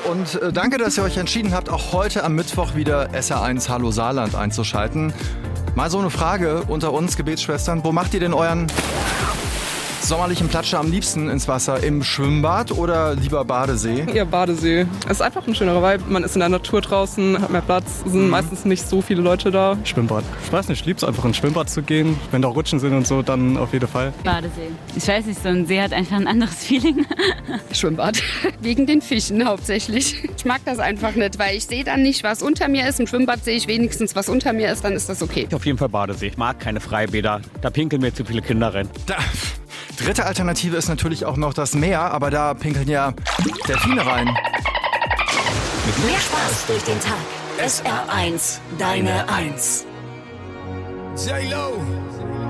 und danke, dass ihr euch entschieden habt, auch heute am Mittwoch wieder SR1 Hallo Saarland einzuschalten. Mal so eine Frage unter uns Gebetsschwestern, wo macht ihr denn euren sommerlichen Platscher am liebsten ins Wasser? Im Schwimmbad oder lieber Badesee? Ja, Badesee. Es ist einfach ein schönerer Vibe. Man ist in der Natur draußen, hat mehr Platz, sind meistens nicht so viele Leute da. Schwimmbad. Ich weiß nicht, ich liebe es einfach ins Schwimmbad zu gehen. Wenn da Rutschen sind und so, dann auf jeden Fall. Badesee. Ich weiß nicht, so ein See hat einfach ein anderes Feeling. Schwimmbad. Wegen den Fischen hauptsächlich. Ich mag das einfach nicht, weil ich sehe dann nicht, was unter mir ist. Im Schwimmbad sehe ich wenigstens, was unter mir ist, dann ist das okay. Auf jeden Fall Badesee. Ich mag keine Freibäder. Da pinkeln mir zu viele Kinder rein. Dritte Alternative ist natürlich auch noch das Meer, aber da pinkeln ja Delfine rein. Mehr Spaß durch den Tag. SR1, deine 1. J-Lo.